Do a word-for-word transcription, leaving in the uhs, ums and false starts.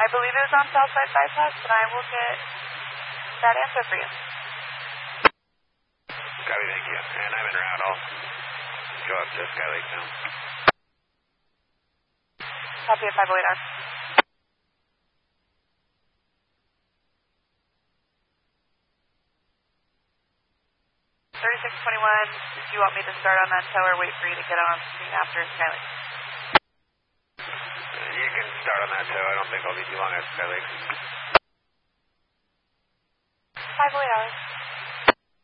I believe it was on Southside Bypass, but I will get that answer for you. Copy, thank you. And I'm en route. I'll go up to Sky Lake now. Copy at five oh eight R. thirty-six twenty-one, if you want me to start on that tow or wait for you to get on screen after Sky Lake. You can start on that tow. I don't think I'll be too long at Sky Lake. five oh eight hours.